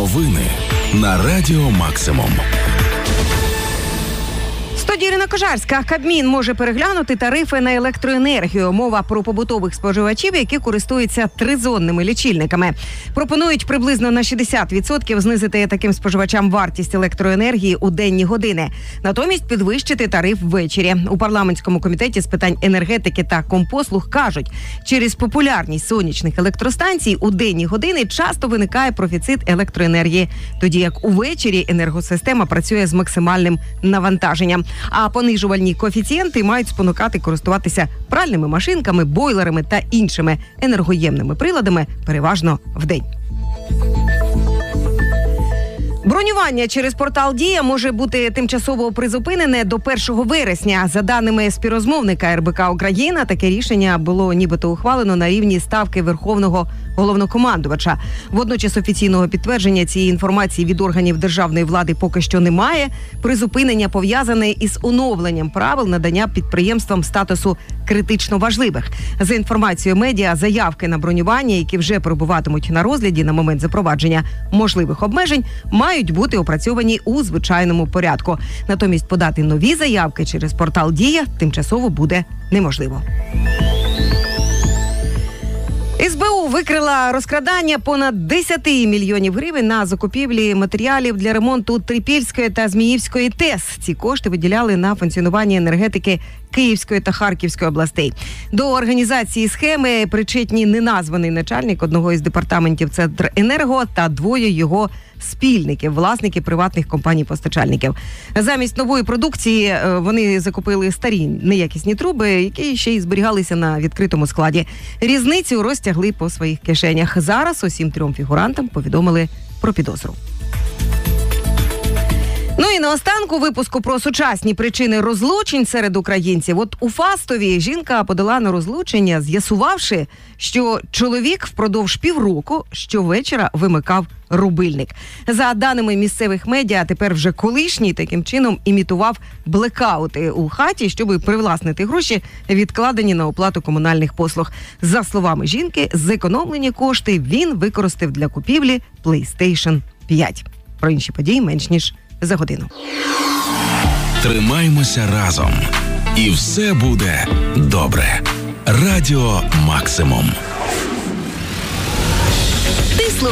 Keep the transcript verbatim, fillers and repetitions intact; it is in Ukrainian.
Новини на Радіо Максимум. Студія Ірина Кожарська. Кабмін може переглянути тарифи на електроенергію. Мова про побутових споживачів, які користуються тризонними лічильниками. Пропонують приблизно на шістдесят відсотків знизити таким споживачам вартість електроенергії у денні години. Натомість підвищити тариф ввечері. У парламентському комітеті з питань енергетики та компослуг кажуть, через популярність сонячних електростанцій у денні години часто виникає профіцит електроенергії, тоді як увечері енергосистема працює з максимальним навантаженням. А понижувальні коефіцієнти мають спонукати користуватися пральними машинками, бойлерами та іншими енергоємними приладами переважно вдень. Бронювання через портал «Дія» може бути тимчасово призупинене до першого вересня. За даними співрозмовника ер бе ка Україна, таке рішення було нібито ухвалено на рівні ставки Верховного головнокомандувача. Водночас офіційного підтвердження цієї інформації від органів державної влади поки що немає. Призупинення пов'язане із оновленням правил надання підприємствам статусу критично важливих. За інформацією медіа, заявки на бронювання, які вже перебуватимуть на розгляді на момент запровадження можливих обмежень, мають бути опрацьовані у звичайному порядку. Натомість подати нові заявки через портал «Дія» тимчасово буде неможливо. ес бе у викрила розкрадання понад десять мільйонів гривень на закупівлі матеріалів для ремонту Трипільської та Зміївської ТЕС. Ці кошти виділяли на функціонування енергетики Київської та Харківської областей. До організації схеми причетні неназваний начальник одного із департаментів Центренерго та двоє його спільників, власники приватних компаній-постачальників. Замість нової продукції вони закупили старі неякісні труби, які ще й зберігалися на відкритому складі. Різницю розтягли по своїх кишенях. Зараз усім трьом фігурантам повідомили про підозру. Ну і наостанку випуску про сучасні причини розлучень серед українців. От у Фастові жінка подала на розлучення, з'ясувавши, що чоловік впродовж півроку щовечора вимикав рубильник. За даними місцевих медіа, тепер вже колишній таким чином імітував блекаути у хаті, щоб привласнити гроші, відкладені на оплату комунальних послуг. За словами жінки, зекономлені кошти він використав для купівлі плейстейшн п'ять. Про інші події менш ніж за годину. Тримаймося разом. І все буде добре. Радіо Максимум.